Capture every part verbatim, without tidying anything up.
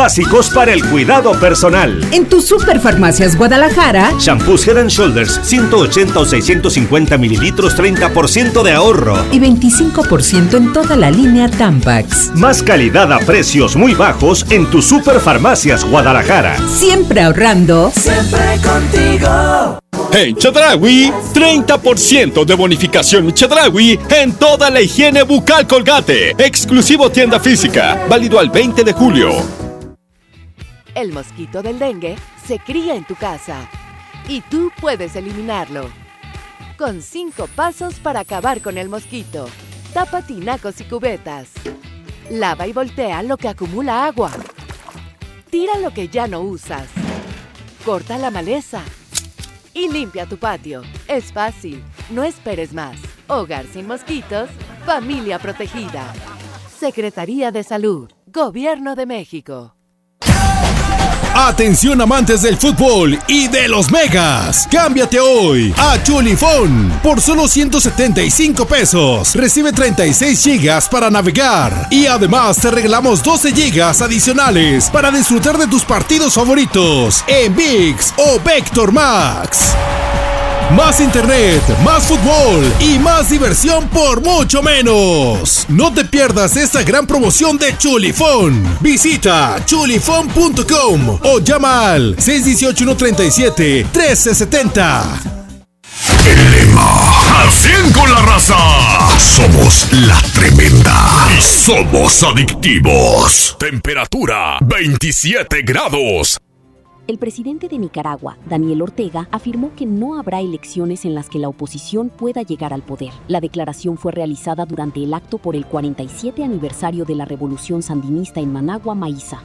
básicos para el cuidado personal. En tu Superfarmacias Guadalajara, shampoos Head and Shoulders ciento ochenta o seiscientos cincuenta mililitros, treinta por ciento de ahorro. Y veinticinco por ciento en toda la línea Tampax. Más calidad a precios muy bajos en tu Superfarmacias Guadalajara. Siempre ahorrando. Siempre contigo. En Chedraui, treinta por ciento de bonificación Chedraui en toda la higiene bucal Colgate. Exclusivo tienda física, válido al veinte de julio. El mosquito del dengue se cría en tu casa y tú puedes eliminarlo. Con cinco pasos para acabar con el mosquito. Tapa tinacos y cubetas. Lava y voltea lo que acumula agua. Tira lo que ya no usas. Corta la maleza. Y limpia tu patio. Es fácil. No esperes más. Hogar sin mosquitos. Familia protegida. Secretaría de Salud. Gobierno de México. Atención amantes del fútbol y de los megas. Cámbiate hoy a Chulifón por solo ciento setenta y cinco pesos. Recibe treinta y seis gigas para navegar y además te regalamos doce gigas adicionales para disfrutar de tus partidos favoritos en ViX o Vector Max. Más internet, más fútbol y más diversión por mucho menos. No te pierdas esta gran promoción de Chulifón. Visita chulifón punto com o llama al seis uno ocho, uno tres siete, uno tres siete cero. El lema: al cien con la raza. Somos la tremenda y somos adictivos. Temperatura veintisiete grados. El presidente de Nicaragua, Daniel Ortega, afirmó que no habrá elecciones en las que la oposición pueda llegar al poder. La declaración fue realizada durante el acto por el cuarenta y siete aniversario de la Revolución Sandinista en Managua, Maíza.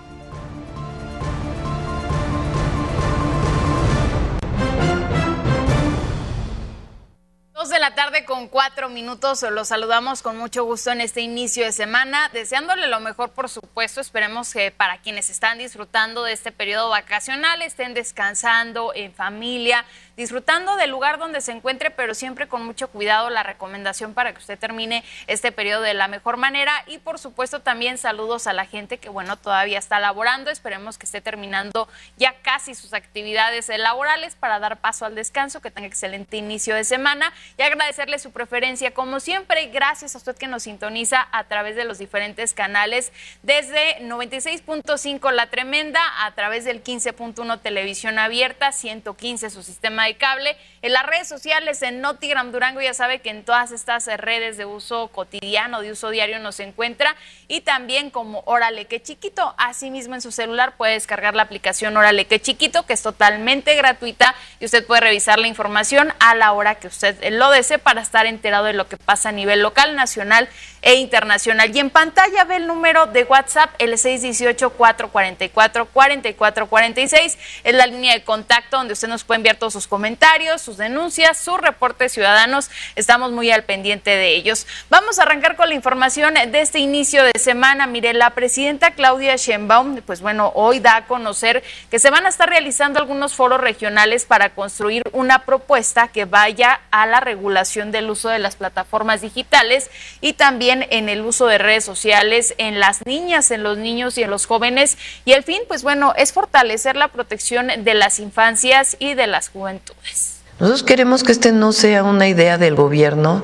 Dos de la tarde con cuatro minutos, los saludamos con mucho gusto en este inicio de semana, deseándole lo mejor, por supuesto. Esperemos que para quienes están disfrutando de este periodo vacacional estén descansando en familia, disfrutando del lugar donde se encuentre, pero siempre con mucho cuidado. La recomendación para que usted termine este periodo de la mejor manera. Y por supuesto también saludos a la gente que, bueno, todavía está laborando. Esperemos que esté terminando ya casi sus actividades laborales para dar paso al descanso, que tenga excelente inicio de semana y agradecerle su preferencia como siempre. Gracias a usted que nos sintoniza a través de los diferentes canales, desde noventa y seis punto cinco La Tremenda, a través del quince punto uno Televisión Abierta, ciento quince su sistema de cable, en las redes sociales, en Notigram Durango. Ya sabe que en todas estas redes de uso cotidiano, de uso diario, nos encuentra, y también como Órale que Chiquito. Asimismo, en su celular puede descargar la aplicación Órale que Chiquito, que es totalmente gratuita, y usted puede revisar la información a la hora que usted lo desee para estar enterado de lo que pasa a nivel local, nacional e internacional. Y en pantalla ve el número de WhatsApp, el seis uno ocho, cuatro cuatro cuatro, cuatro cuatro cuatro seis, es la línea de contacto donde usted nos puede enviar todos sus comentarios, sus denuncias, sus reportes ciudadanos. Estamos muy al pendiente de ellos. Vamos a arrancar con la información de este inicio de semana. Mire, la presidenta Claudia Sheinbaum, pues bueno, hoy da a conocer que se van a estar realizando algunos foros regionales para construir una propuesta que vaya a la regulación del uso de las plataformas digitales y también en el uso de redes sociales en las niñas, en los niños y en los jóvenes. Y el fin, pues bueno, es fortalecer la protección de las infancias y de las juventudes. Nosotros queremos que este no sea una idea del gobierno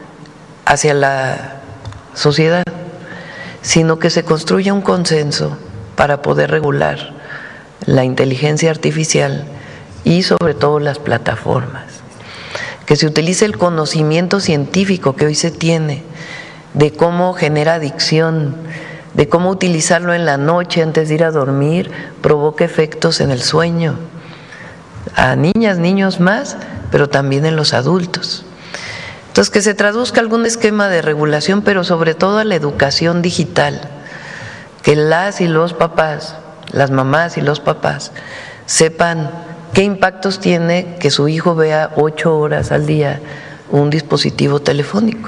hacia la sociedad, sino que se construya un consenso para poder regular la inteligencia artificial y sobre todo las plataformas. Que se utilice el conocimiento científico que hoy se tiene de cómo genera adicción, de cómo utilizarlo en la noche antes de ir a dormir provoca efectos en el sueño, a niñas, niños más, pero también en los adultos. Entonces, que se traduzca algún esquema de regulación, pero sobre todo a la educación digital, que las y los papás, las mamás y los papás, sepan qué impactos tiene que su hijo vea ocho horas al día un dispositivo telefónico,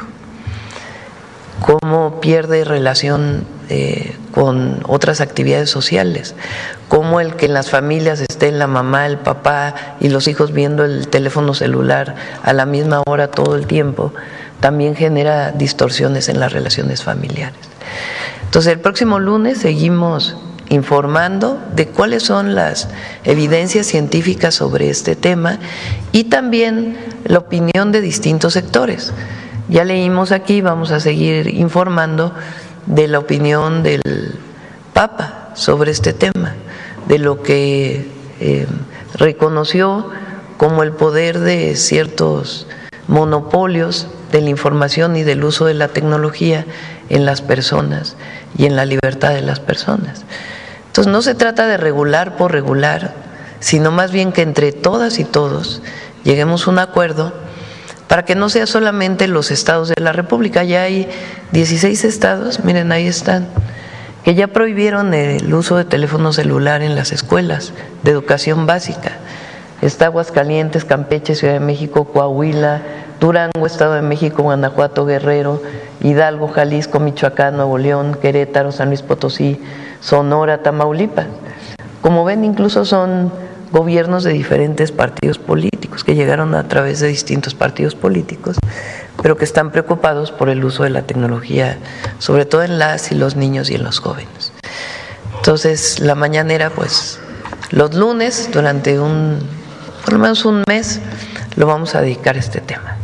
cómo pierde relación eh, con otras actividades sociales, cómo el que en las familias estén la mamá, el papá y los hijos viendo el teléfono celular a la misma hora todo el tiempo, también genera distorsiones en las relaciones familiares. Entonces, el próximo lunes seguimos informando de cuáles son las evidencias científicas sobre este tema y también la opinión de distintos sectores. Ya leímos aquí, vamos a seguir informando de la opinión del Papa sobre este tema, de lo que eh, reconoció como el poder de ciertos monopolios de la información y del uso de la tecnología en las personas y en la libertad de las personas. Entonces no se trata de regular por regular, sino más bien que entre todas y todos lleguemos a un acuerdo para que no sea solamente los estados de la República. Ya hay dieciséis estados, miren, ahí están, que ya prohibieron el uso de teléfono celular en las escuelas de educación básica. Está Aguascalientes, Campeche, Ciudad de México, Coahuila, Durango, Estado de México, Guanajuato, Guerrero, Hidalgo, Jalisco, Michoacán, Nuevo León, Querétaro, San Luis Potosí, Sonora, Tamaulipas. Como ven, incluso son gobiernos de diferentes partidos políticos que llegaron a través de distintos partidos políticos, pero que están preocupados por el uso de la tecnología, sobre todo en las y los niños y en los jóvenes. Entonces, la mañanera, pues, los lunes, durante un, por lo menos un mes, lo vamos a dedicar a este tema.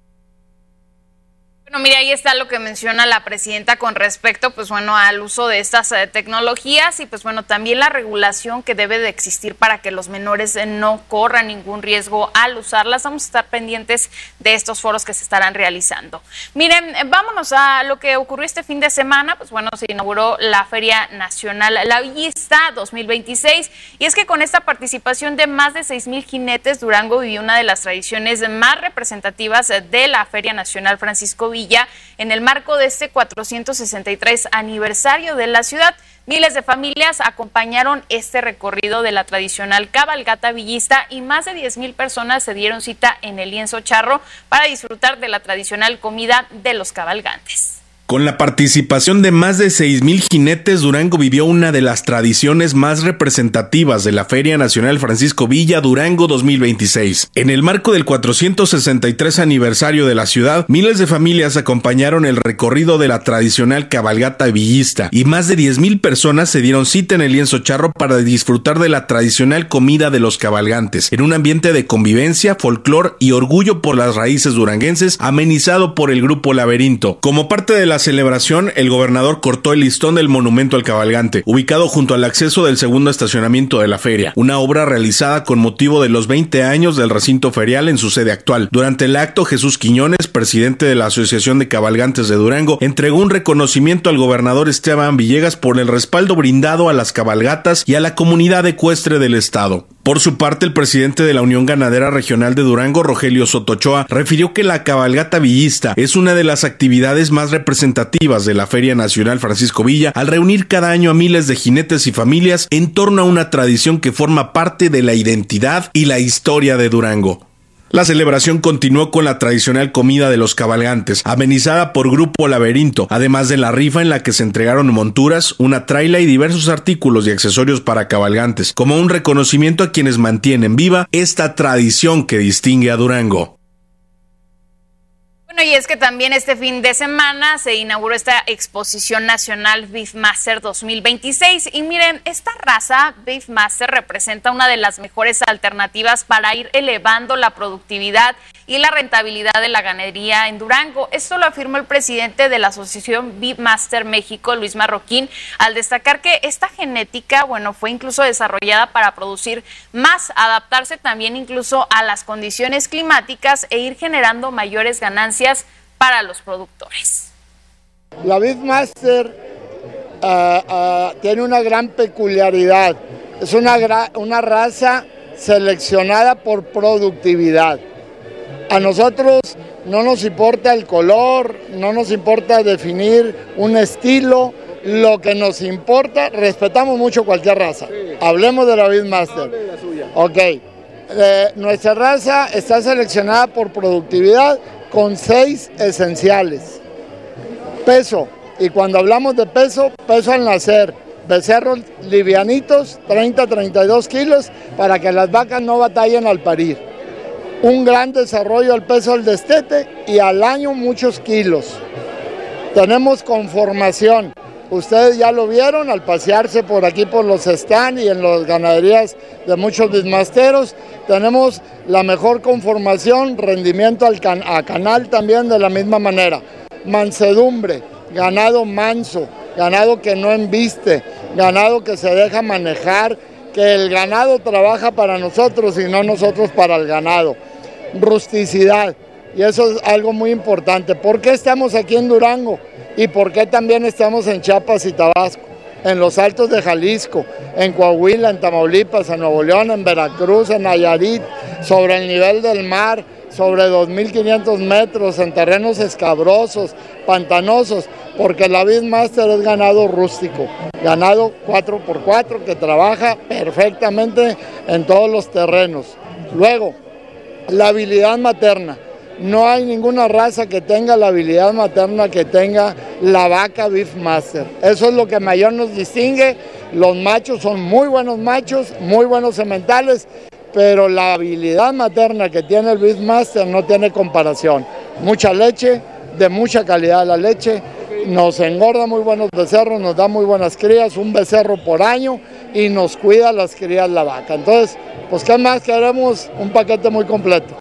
Bueno, mira, ahí está lo que menciona la presidenta con respecto, pues bueno, al uso de estas eh, tecnologías y pues bueno, también la regulación que debe de existir para que los menores eh, no corran ningún riesgo al usarlas. Vamos a estar pendientes de estos foros que se estarán realizando. Miren, eh, vámonos a lo que ocurrió este fin de semana. Pues bueno, se inauguró la Feria Nacional La Villista dos mil veintiséis y es que con esta participación de más de seis mil jinetes, Durango vivió una de las tradiciones más representativas de la Feria Nacional Francisco Villa en el marco de este cuatrocientos sesenta y tres aniversario de la ciudad. Miles de familias acompañaron este recorrido de la tradicional cabalgata villista y más de diez mil personas se dieron cita en el lienzo charro para disfrutar de la tradicional comida de los cabalgantes. Con la participación de más de seis mil jinetes, Durango vivió una de las tradiciones más representativas de la Feria Nacional Francisco Villa Durango dos mil veintiséis. En el marco del cuatrocientos sesenta y tres aniversario de la ciudad, miles de familias acompañaron el recorrido de la tradicional cabalgata villista y más de diez mil personas se dieron cita en el lienzo charro para disfrutar de la tradicional comida de los cabalgantes, en un ambiente de convivencia, folclor y orgullo por las raíces duranguenses, amenizado por el Grupo Laberinto. Como parte de la celebración, el gobernador cortó el listón del monumento al cabalgante, ubicado junto al acceso del segundo estacionamiento de la feria, una obra realizada con motivo de los veinte años del recinto ferial en su sede actual. Durante el acto, Jesús Quiñones, presidente de la Asociación de Cabalgantes de Durango, entregó un reconocimiento al gobernador Esteban Villegas por el respaldo brindado a las cabalgatas y a la comunidad ecuestre del estado. Por su parte, el presidente de la Unión Ganadera Regional de Durango, Rogelio Sotochoa, refirió que la cabalgata villista es una de las actividades más representativas de la Feria Nacional Francisco Villa, al reunir cada año a miles de jinetes y familias en torno a una tradición que forma parte de la identidad y la historia de Durango. La celebración continuó con la tradicional comida de los cabalgantes, amenizada por Grupo Laberinto, además de la rifa en la que se entregaron monturas, una traila y diversos artículos y accesorios para cabalgantes, como un reconocimiento a quienes mantienen viva esta tradición que distingue a Durango. Bueno, y es que también este fin de semana se inauguró esta exposición nacional Beefmaster dos mil veintiséis y miren, esta raza Beefmaster representa una de las mejores alternativas para ir elevando la productividad y la rentabilidad de la ganadería en Durango. Esto lo afirmó el presidente de la Asociación Beefmaster México, Luis Marroquín, al destacar que esta genética, bueno, fue incluso desarrollada para producir más, adaptarse también incluso a las condiciones climáticas e ir generando mayores ganancias para los productores. La Beefmaster uh, uh, tiene una gran peculiaridad. Es una, una raza seleccionada por productividad. A nosotros no nos importa el color, no nos importa definir un estilo, lo que nos importa, respetamos mucho cualquier raza. Hablemos de la Beefmaster. Ok, eh, nuestra raza está seleccionada por productividad con seis esenciales. Peso, y cuando hablamos de peso, peso al nacer, becerros livianitos, treinta a treinta y dos kilos, para que las vacas no batallen al parir. Un gran desarrollo al peso del destete y al año muchos kilos. Tenemos conformación, Ustedes ya lo vieron al pasearse por aquí por los stands y en las ganaderías de muchos bismasteros. Tenemos la mejor conformación, rendimiento al can- a canal también de la misma manera. Mansedumbre, ganado manso, ganado que no embiste, ganado que se deja manejar, que el ganado trabaja para nosotros y no nosotros para el ganado. Rusticidad, y eso es algo muy importante. ¿Por qué estamos aquí en Durango? ¿Y por qué también estamos en Chiapas y Tabasco? En los Altos de Jalisco, en Coahuila, en Tamaulipas, en Nuevo León, en Veracruz, en Nayarit, sobre el nivel del mar, sobre dos mil quinientos metros, en terrenos escabrosos, pantanosos, porque la Beastmaster es ganado rústico, ganado cuatro por cuatro que trabaja perfectamente en todos los terrenos. Luego, la habilidad materna. No hay ninguna raza que tenga la habilidad materna que tenga la vaca Beastmaster. Eso es lo que mayor nos distingue. Los machos son muy buenos machos, muy buenos sementales, pero la habilidad materna que tiene el Beastmaster no tiene comparación. Mucha leche, de mucha calidad la leche, nos engorda muy buenos becerros, nos da muy buenas crías, un becerro por año y nos cuida las crías la vaca. Entonces, pues ¿qué más queremos? Un paquete muy completo.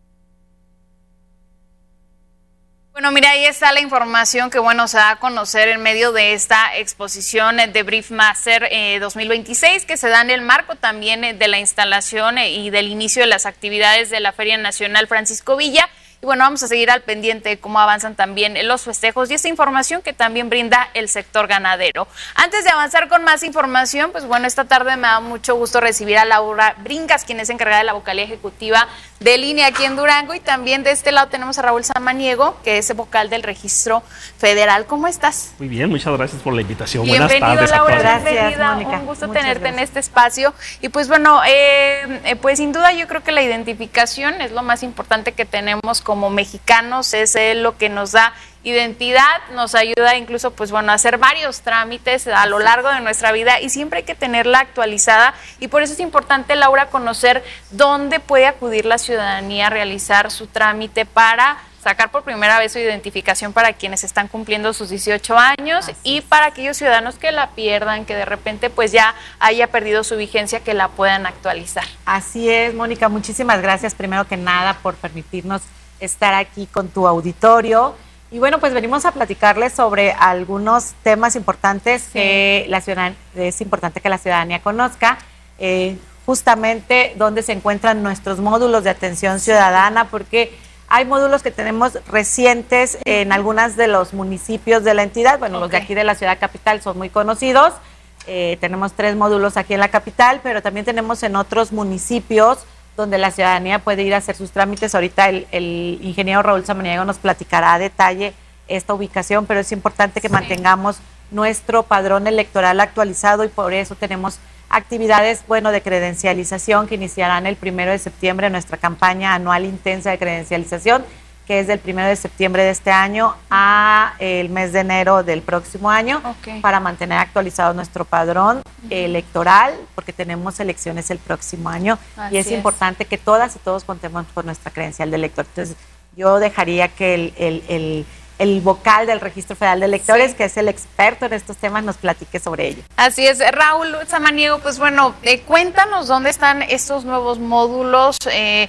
Bueno, mira, ahí está la información que, bueno, se da a conocer en medio de esta exposición de Beastmaster eh, dos mil veintiséis, que se da en el marco también eh, de la instalación eh, y del inicio de las actividades de la Feria Nacional Francisco Villa. Y bueno, vamos a seguir al pendiente de cómo avanzan también los festejos y esta información que también brinda el sector ganadero. Antes de avanzar con más información, pues bueno, esta tarde me da mucho gusto recibir a Laura Bringas, quien es encargada de la vocalía ejecutiva de línea aquí en Durango, y también de este lado tenemos a Raúl Samaniego, que es vocal del Registro Federal. ¿Cómo estás? Muy bien, muchas gracias por la invitación. Bienvenido, Buenas tardes, Laura, a todos. bienvenida. Gracias, Mónica. Un gusto Muchas tenerte gracias. en este espacio. Y pues bueno, eh, eh, pues sin duda yo creo que la identificación es lo más importante que tenemos como mexicanos, es eh, lo que nos da identidad, nos ayuda incluso pues bueno a hacer varios trámites a lo largo de nuestra vida y siempre hay que tenerla actualizada, y por eso es importante, Laura, conocer dónde puede acudir la ciudadanía a realizar su trámite para sacar por primera vez su identificación para quienes están cumpliendo sus dieciocho años. Así y para aquellos ciudadanos que la pierdan, que de repente pues ya haya perdido su vigencia, que la puedan actualizar. Así es, Mónica, muchísimas gracias primero que nada por permitirnos estar aquí con tu auditorio. Y bueno, pues venimos a platicarles sobre algunos temas importantes sí. que la ciudadanía, es importante que la ciudadanía conozca, eh, justamente dónde se encuentran nuestros módulos de atención ciudadana, porque hay módulos que tenemos recientes en algunos de los municipios de la entidad. Bueno, okay. los de aquí de la ciudad capital son muy conocidos. Eh, tenemos tres módulos aquí en la capital, pero también tenemos en otros municipios donde la ciudadanía puede ir a hacer sus trámites. Ahorita el, el ingeniero Raúl Samaniego nos platicará a detalle esta ubicación, pero es importante que sí. mantengamos nuestro padrón electoral actualizado, y por eso tenemos actividades, bueno, de credencialización que iniciarán el primero de septiembre, nuestra campaña anual intensa de credencialización, que es del primero de septiembre de este año a el mes de enero del próximo año, okay. para mantener actualizado nuestro padrón uh-huh. electoral, porque tenemos elecciones el próximo año. Así y es, es importante que todas y todos contemos con nuestra credencial de elector. Entonces, yo dejaría que el, el, el el vocal del Registro Federal de Electores, sí. que es el experto en estos temas, nos platique sobre ello. Así es, Raúl Samaniego, pues bueno, eh, cuéntanos dónde están estos nuevos módulos, eh,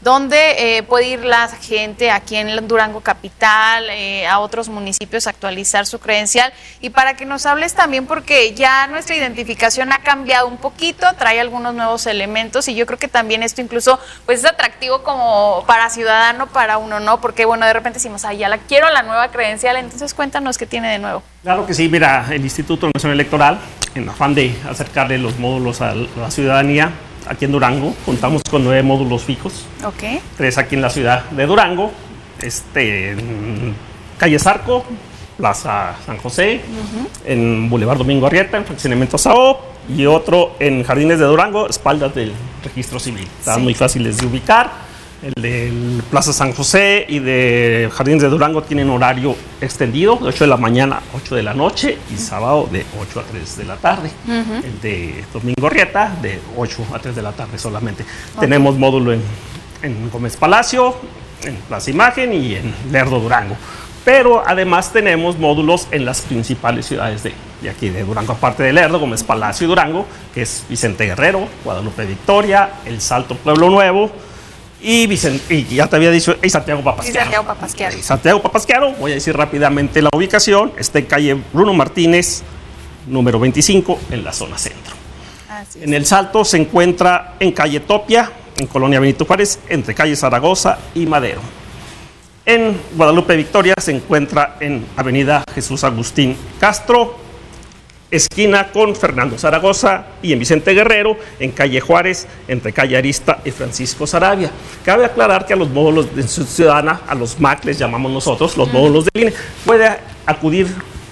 dónde eh, puede ir la gente aquí en Durango Capital, eh, a otros municipios a actualizar su credencial, y para que nos hables también, porque ya nuestra identificación ha cambiado un poquito, trae algunos nuevos elementos, y yo creo que también esto incluso pues es atractivo como para ciudadano, para uno, ¿no? Porque bueno, de repente decimos, ay, ya la quiero la nueva credencial, entonces cuéntanos qué tiene de nuevo. Claro que sí, mira, el Instituto Nacional Electoral, en afán de acercarle los módulos a la ciudadanía, aquí en Durango contamos con nueve módulos fijos, okay. tres aquí en la ciudad de Durango, este, en calle Zarco, Plaza San José, uh-huh. en Boulevard Domingo Arrieta, en Fraccionamiento Sao, y otro en Jardines de Durango, espaldas del Registro Civil. Están sí. muy fáciles de ubicar. El de Plaza San José y de Jardines de Durango tienen horario extendido, de ocho de la mañana a ocho de la noche, y sábado de ocho a tres de la tarde. Uh-huh. El de Domingo Arrieta de ocho a tres de la tarde solamente. Okay. Tenemos módulo en, en Gómez Palacio, en Plaza Imagen y en Lerdo Durango. Pero además tenemos módulos en las principales ciudades de, de aquí, de Durango, aparte de Lerdo, como es Palacio y Durango, que es Vicente Guerrero, Guadalupe Victoria, El Salto, Pueblo Nuevo, y, Vicente, y ya te había dicho, y Santiago Papasquiaro. Y Santiago Papasquiaro. Santiago Papasquiaro, voy a decir rápidamente la ubicación, está en calle Bruno Martínez, número veinticinco, en la zona centro. Así es. En El Salto se encuentra en calle Topia, en Colonia Benito Juárez, entre calle Zaragoza y Madero. En Guadalupe Victoria se encuentra en avenida Jesús Agustín Castro, esquina con Fernando Zaragoza, y en Vicente Guerrero, en calle Juárez, entre calle Arista y Francisco Saravia. Cabe aclarar que a los módulos de ciudadana, a los M A C les llamamos nosotros, los módulos del I N E, puede acudir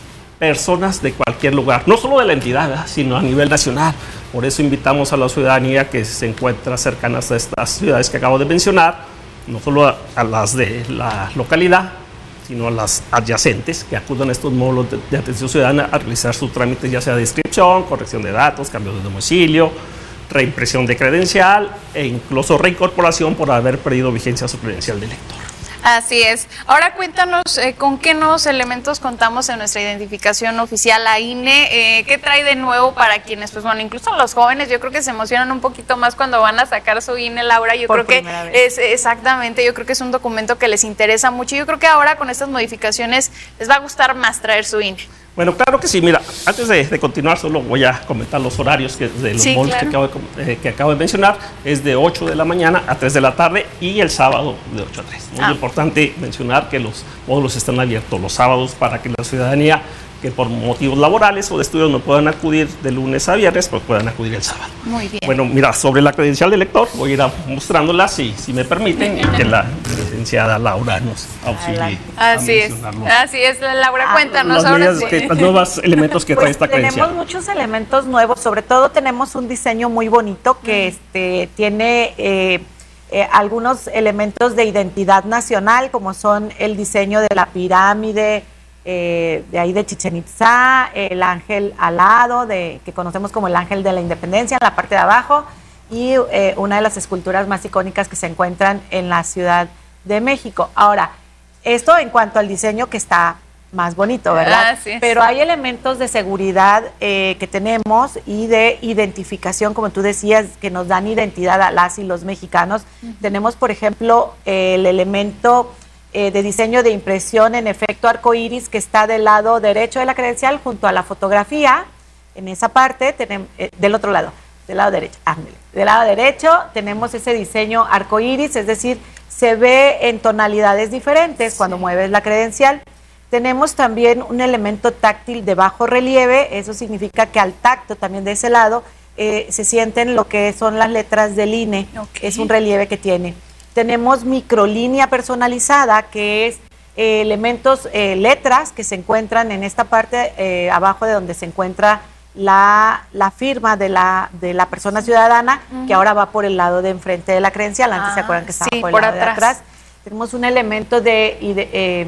personas de cualquier lugar, no solo de la entidad, ¿verdad?, sino a nivel nacional. Por eso invitamos a la ciudadanía que se encuentra cercanas a estas ciudades que acabo de mencionar, no solo a, a las de la localidad, sino a las adyacentes, que acudan a estos módulos de, de atención ciudadana a realizar sus trámites, ya sea de inscripción, corrección de datos, cambio de domicilio, reimpresión de credencial e incluso reincorporación por haber perdido vigencia su credencial de elector. Así es. Ahora cuéntanos eh, con qué nuevos elementos contamos en nuestra identificación oficial a I N E, eh, qué trae de nuevo para quienes, pues bueno, incluso los jóvenes, yo creo que se emocionan un poquito más cuando van a sacar su I N E, Laura. Yo Por creo que vez. es exactamente, yo creo que es un documento que les interesa mucho. Yo creo que ahora con estas modificaciones les va a gustar más traer su I N E. Bueno, claro que sí. Mira, antes de, de continuar, solo voy a comentar los horarios que, de los Sí, módulos claro. que, acabo de, eh, que acabo de mencionar. Es de ocho de la mañana a tres de la tarde y el sábado de ocho a tres. Muy Ah. importante mencionar que los módulos están abiertos los sábados para que la ciudadanía que por motivos laborales o de estudios no puedan acudir de lunes a viernes, pues puedan acudir el sábado. Muy bien. Bueno, mira, sobre la credencial de lector, voy a ir a mostrándola, si, si me permiten, y que la licenciada Laura nos auxilie. a Así es, mencionarlo. así es, Laura, Ah, cuéntanos Las ahora medidas sí. que- los nuevos elementos que trae Pues esta credencial. tenemos muchos elementos nuevos, sobre todo tenemos un diseño muy bonito que este, tiene eh, eh, algunos elementos de identidad nacional, como son el diseño de la pirámide, eh, de ahí de Chichén Itzá, el ángel alado, de, que conocemos como el ángel de la independencia en la parte de abajo, y eh, una de las esculturas más icónicas que se encuentran en la Ciudad de México. Ahora, esto en cuanto al diseño, que está más bonito, ¿verdad? Así es. Pero hay elementos de seguridad eh, que tenemos y de identificación, como tú decías, que nos dan identidad a las y los mexicanos. Uh-huh. Tenemos, por ejemplo, eh, el elemento eh, de diseño de impresión en efecto arcoíris, que está del lado derecho de la credencial junto a la fotografía. En esa parte, tenemos, eh, del otro lado, del lado derecho, ándale. Del lado derecho tenemos ese diseño arcoíris, es decir, se ve en tonalidades diferentes, sí, cuando mueves la credencial. Tenemos también un elemento táctil de bajo relieve, eso significa que al tacto también de ese lado eh, se sienten lo que son las letras del I N E, okay, es un relieve que tiene. Tenemos microlínea personalizada, que es eh, elementos, eh, letras que se encuentran en esta parte eh, abajo de donde se encuentra la, la firma de la, de la persona ciudadana, uh-huh, que ahora va por el lado de enfrente de la credencial, antes ah, se acuerdan que estaba sí, por el por lado atrás. de atrás. Tenemos un elemento de... de eh,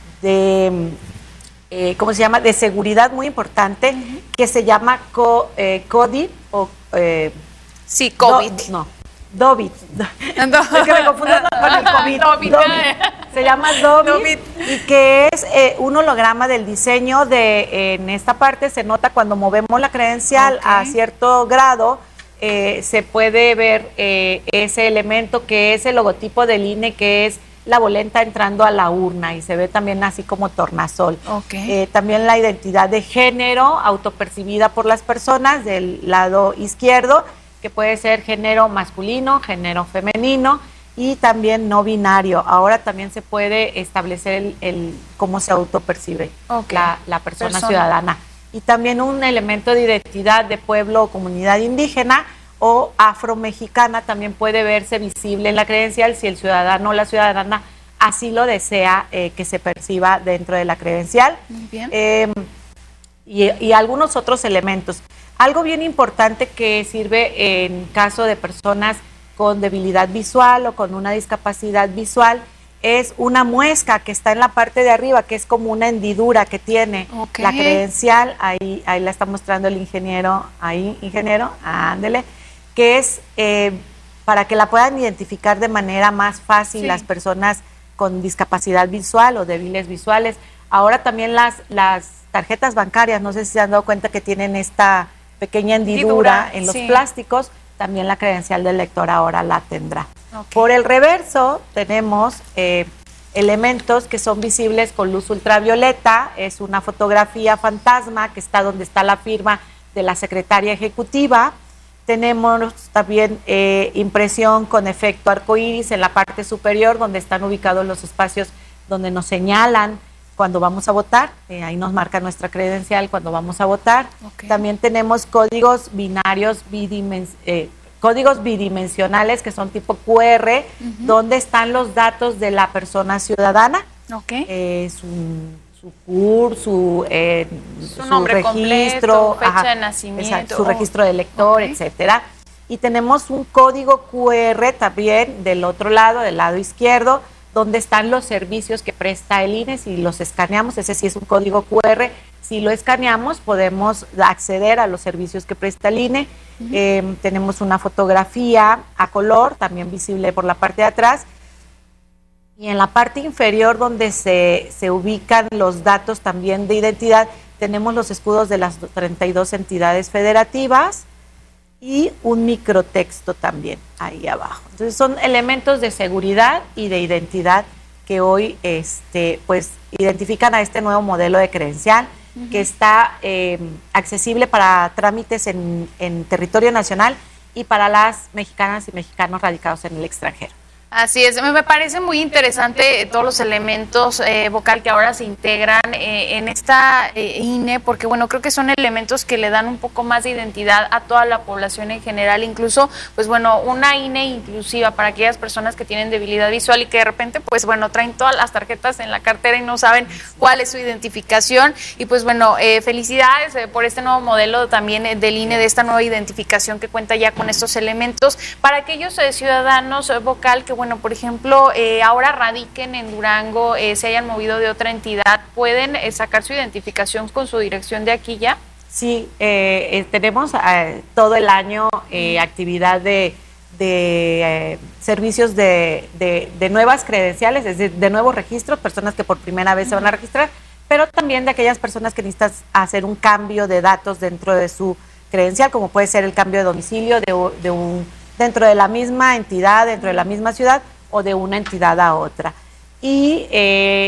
de, eh, ¿cómo se llama?, de seguridad muy importante, uh-huh, que se llama co, eh, COVID o... Eh, sí, COVID. Do, no, Dobit. Es que me confundo con el COVID. Dobit. Dobit. Se llama Dobit, Dobit, y que es eh, un holograma del diseño de, eh, en esta parte se nota cuando movemos la credencial, okay, a cierto grado, eh, se puede ver eh, ese elemento que es el logotipo del I N E, que es la boleta entrando a la urna, y se ve también así como tornasol. Okay. Eh, también la identidad de género autopercibida por las personas del lado izquierdo, que puede ser género masculino, género femenino y también no binario. Ahora también se puede establecer el, el cómo se autopercibe, okay, la, la persona, persona ciudadana. Y también un elemento de identidad de pueblo o comunidad indígena o afromexicana también puede verse visible en la credencial si el ciudadano o la ciudadana así lo desea, eh, que se perciba dentro de la credencial. Muy bien. Eh, y, y algunos otros elementos. Algo bien importante que sirve en caso de personas con debilidad visual o con una discapacidad visual es una muesca que está en la parte de arriba, que es como una hendidura que tiene, okay, la credencial. Ahí, ahí la está mostrando el ingeniero, ahí, ingeniero, ándele, que es eh, para que la puedan identificar de manera más fácil, sí, las personas con discapacidad visual o débiles visuales. Ahora también las, las tarjetas bancarias, no sé si se han dado cuenta que tienen esta pequeña hendidura en los sí. plásticos, también la credencial del lector ahora la tendrá. Okay. Por el reverso tenemos eh, elementos que son visibles con luz ultravioleta, es una fotografía fantasma que está donde está la firma de la secretaria ejecutiva. Tenemos también eh, impresión con efecto arcoíris en la parte superior, donde están ubicados los espacios donde nos señalan cuando vamos a votar, eh, ahí nos marca nuestra credencial cuando vamos a votar. Okay. También tenemos códigos binarios, bidimens eh, códigos bidimensionales que son tipo cu erre, uh-huh. donde están los datos de la persona ciudadana, okay. eh, su, su C U R, su, eh, su, su nombre registro, completo, fecha ajá, de nacimiento, exacto, su oh. registro de lector, okay. etcétera. Y tenemos un código cu erre también del otro lado, del lado izquierdo, donde están los servicios que presta el I N E. Si los escaneamos, ese sí es un código cu erre, si lo escaneamos podemos acceder a los servicios que presta el I N E. Uh-huh. eh, tenemos una fotografía a color, también visible por la parte de atrás, y en la parte inferior donde se, se ubican los datos también de identidad, tenemos los escudos de las treinta y dos entidades federativas y un microtexto también ahí abajo. Entonces son elementos de seguridad y de identidad que hoy este, pues, identifican a este nuevo modelo de credencial, uh-huh. que está eh, accesible para trámites en, en territorio nacional y para las mexicanas y mexicanos radicados en el extranjero. Así es, me parece muy interesante todos los elementos eh, vocal que ahora se integran eh, en esta eh, I N E, porque bueno, creo que son elementos que le dan un poco más de identidad a toda la población en general, incluso pues bueno, una I N E inclusiva para aquellas personas que tienen debilidad visual y que de repente pues bueno, traen todas las tarjetas en la cartera y no saben cuál es su identificación, y pues bueno, eh, felicidades eh, por este nuevo modelo también eh, del I N E, de esta nueva identificación que cuenta ya con estos elementos, para aquellos eh, ciudadanos eh, vocal que bueno, por ejemplo, eh, ahora radiquen en Durango, eh, se hayan movido de otra entidad, ¿pueden eh, sacar su identificación con su dirección de aquí ya? Sí, eh, eh, tenemos eh, todo el año eh, actividad de, de eh, servicios de, de, de nuevas credenciales, es decir, de nuevos registros, personas que por primera vez uh-huh. se van a registrar, pero también de aquellas personas que necesitan hacer un cambio de datos dentro de su credencial, como puede ser el cambio de domicilio de, de un dentro de la misma entidad, dentro de la misma ciudad o de una entidad a otra. Y eh,